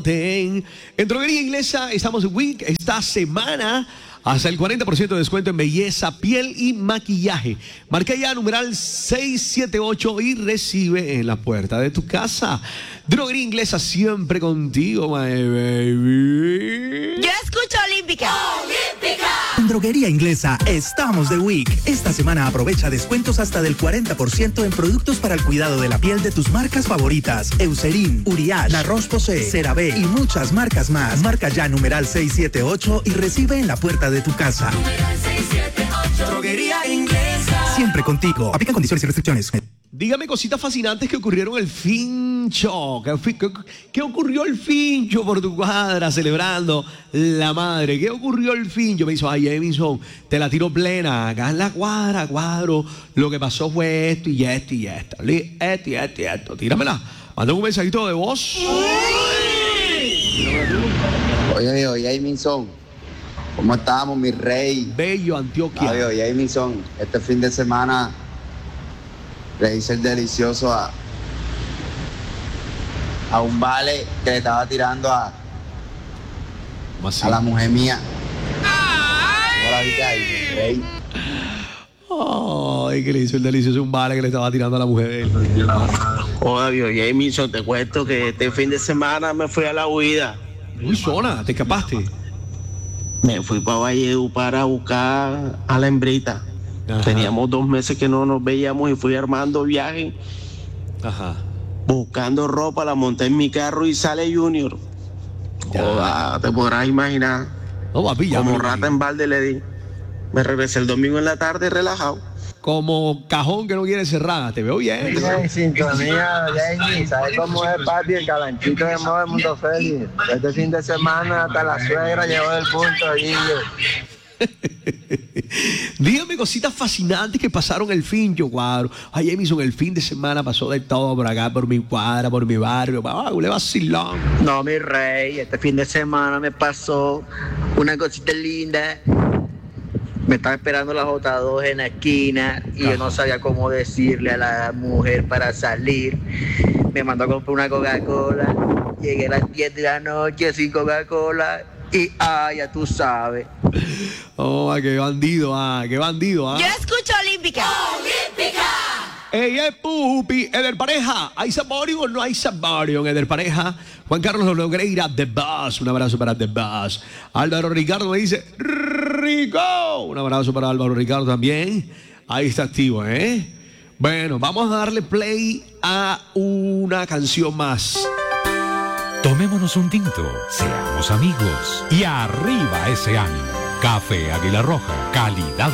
En Droguería Inglesa estamos en Week esta semana. Hasta el 40% de descuento en belleza, piel y maquillaje. Marca ya numeral 678 y recibe en la puerta de tu casa. Droguería Inglesa siempre contigo, my baby. Yo escucho Olímpica. ¡Olímpica! En Droguería Inglesa estamos de Week. Esta semana aprovecha descuentos hasta del 40% en productos para el cuidado de la piel de tus marcas favoritas. Eucerin, Uriage, La Roche-Posay, CeraVe y muchas marcas más. Marca ya numeral 678 y recibe en la puerta de tu casa. Numeral 678. Droguería Inglesa. Siempre contigo. Aplican condiciones y restricciones. Dígame cositas fascinantes que ocurrieron el fincho. ¿Qué ocurrió el fincho por tu cuadra celebrando la madre? ¿Qué ocurrió el fincho? Me dijo, ay, Emerson, te la tiro plena. Acá en la cuadra, cuadro. Lo que pasó fue esto y esto y esto. Esto y esto y esto. Tíramela. Manda un mensajito de voz. Oye, Emerson, ¿cómo estamos, mi rey? Bello, Antioquia. Oye, Emerson, este fin de semana le hice el delicioso a un vale que le estaba tirando a la mujer mía. ¿Cómo la viste ahí, mi rey? Ay, que le hizo el delicioso un vale que le estaba tirando a la mujer de él. Oye, Emerson, te cuento que este fin de semana me fui a la huida. Uy, zona, ¿te escapaste? Me fui para Valledupar para buscar a la hembrita. Ajá. Teníamos 2 meses que no nos veíamos y fui armando viaje. Ajá. Buscando ropa, la monté en mi carro y sale Junior. Joda, te podrás imaginar. No, papi, ya como rata en balde le di. Me regresé el domingo en la tarde relajado. Como cajón que no quiere cerrar. Te veo bien. En sintonía, Jamie. ¿Sabes cómo es, papi? El calanchito de modo del mundo feliz. Este fin de semana hasta la suegra llegó del punto, Guillo. Dígame cositas fascinantes que pasaron el fincho, cuadro. Ay, Emerson, el fin de semana pasó de todo por acá, por mi cuadra, por mi barrio. Le vacilón. No, mi rey, este fin de semana me pasó una cosita linda. Me estaba esperando la J2 en la esquina y yo no sabía cómo decirle a la mujer para salir. Me mandó a comprar una Coca-Cola. Llegué a las 10 de la noche sin Coca-Cola y ya tú sabes. Oh, qué bandido, qué bandido, Yo escucho Olímpica. ¡Olímpica! Ey, pupi, Eder Pareja, ¿hay saborio o no hay saborio en Eder Pareja? Juan Carlos Logreira, The Boss, un abrazo para The Boss. Álvaro Ricardo me dice, Rico, un abrazo para Álvaro Ricardo también. Ahí está activo, ¿eh? Bueno, vamos a darle play a una canción más. Tomémonos un tinto, seamos amigos y arriba ese ánimo. Café Águila Roja, calidad